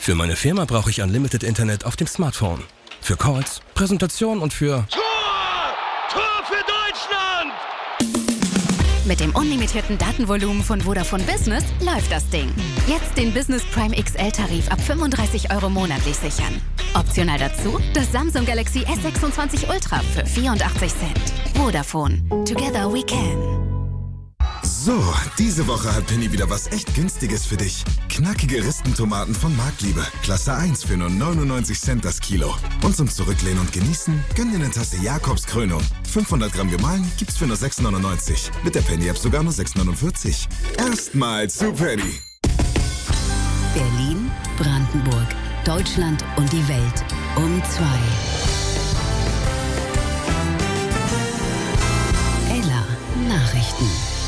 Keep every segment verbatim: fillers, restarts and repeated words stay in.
Für meine Firma brauche ich Unlimited Internet auf dem Smartphone. Für Calls, Präsentation und für... Tor! Tor für Deutschland! Mit dem unlimitierten Datenvolumen von Vodafone Business läuft das Ding. Jetzt den Business Prime X L-Tarif ab fünfunddreißig Euro monatlich sichern. Optional dazu das Samsung Galaxy S sechsundzwanzig Ultra für vierundachtzig Cent. Vodafone. Together we can. So, diese Woche hat Penny wieder was echt Günstiges für dich. Knackige Ristentomaten von Marktliebe. Klasse eins für nur neunundneunzig Cent das Kilo. Und zum Zurücklehnen und Genießen, gönn dir eine Tasse Jakobs Krönung. fünfhundert Gramm gemahlen gibt's für nur sechs neunundneunzig. Mit der Penny-App sogar nur sechs neunundvierzig. Erstmal zu Penny. Berlin, Brandenburg, Deutschland und die Welt um zwei. Ella Nachrichten.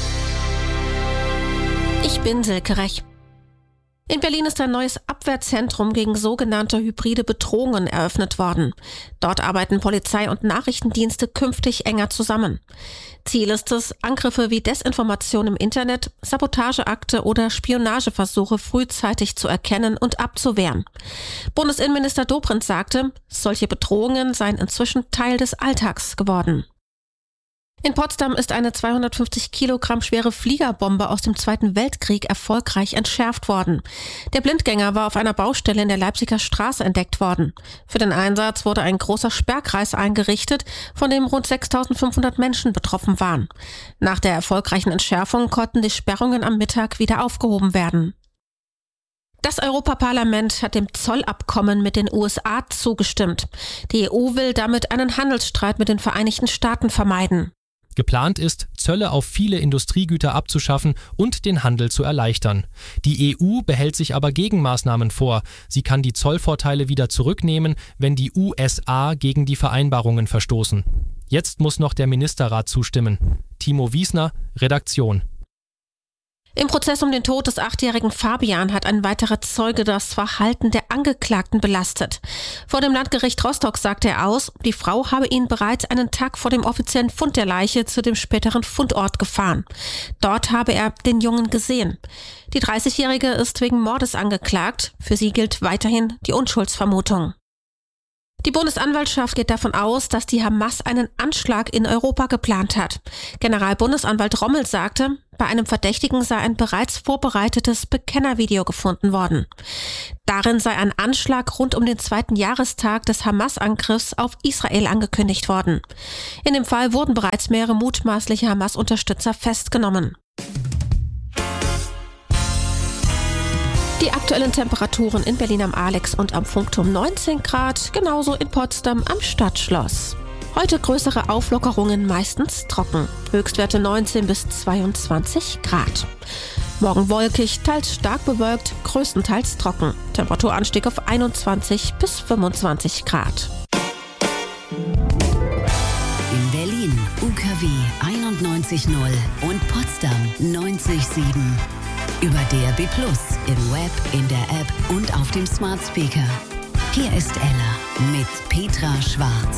Ich bin Silke Rech. In Berlin ist ein neues Abwehrzentrum gegen sogenannte hybride Bedrohungen eröffnet worden. Dort arbeiten Polizei und Nachrichtendienste künftig enger zusammen. Ziel ist es, Angriffe wie Desinformation im Internet, Sabotageakte oder Spionageversuche frühzeitig zu erkennen und abzuwehren. Bundesinnenminister Dobrindt sagte, solche Bedrohungen seien inzwischen Teil des Alltags geworden. In Potsdam ist eine zweihundertfünfzig Kilogramm schwere Fliegerbombe aus dem Zweiten Weltkrieg erfolgreich entschärft worden. Der Blindgänger war auf einer Baustelle in der Leipziger Straße entdeckt worden. Für den Einsatz wurde ein großer Sperrkreis eingerichtet, von dem rund sechstausendfünfhundert Menschen betroffen waren. Nach der erfolgreichen Entschärfung konnten die Sperrungen am Mittag wieder aufgehoben werden. Das Europaparlament hat dem Zollabkommen mit den U S A zugestimmt. Die E U will damit einen Handelsstreit mit den Vereinigten Staaten vermeiden. Geplant ist, Zölle auf viele Industriegüter abzuschaffen und den Handel zu erleichtern. Die E U behält sich aber Gegenmaßnahmen vor. Sie kann die Zollvorteile wieder zurücknehmen, wenn die U S A gegen die Vereinbarungen verstoßen. Jetzt muss noch der Ministerrat zustimmen. Timo Wiesner, Redaktion. Im Prozess um den Tod des achtjährigen Fabian hat ein weiterer Zeuge das Verhalten der Angeklagten belastet. Vor dem Landgericht Rostock sagte er aus, die Frau habe ihn bereits einen Tag vor dem offiziellen Fund der Leiche zu dem späteren Fundort gefahren. Dort habe er den Jungen gesehen. Die dreißigjährige ist wegen Mordes angeklagt. Für sie gilt weiterhin die Unschuldsvermutung. Die Bundesanwaltschaft geht davon aus, dass die Hamas einen Anschlag in Europa geplant hat. Generalbundesanwalt Rommel sagte, bei einem Verdächtigen sei ein bereits vorbereitetes Bekennervideo gefunden worden. Darin sei ein Anschlag rund um den zweiten Jahrestag des Hamas-Angriffs auf Israel angekündigt worden. In dem Fall wurden bereits mehrere mutmaßliche Hamas-Unterstützer festgenommen. Die aktuellen Temperaturen in Berlin am Alex und am Funkturm neunzehn Grad, genauso in Potsdam am Stadtschloss. Heute größere Auflockerungen, meistens trocken. Höchstwerte neunzehn bis zweiundzwanzig Grad. Morgen wolkig, teils stark bewölkt, größtenteils trocken. Temperaturanstieg auf einundzwanzig bis fünfundzwanzig Grad. In Berlin U K W einundneunzig Komma null und Potsdam neunzig Komma sieben. Über D A B plus, im Web, in der App und auf dem Smart Speaker. Hier ist Ella mit Petra Schwarz.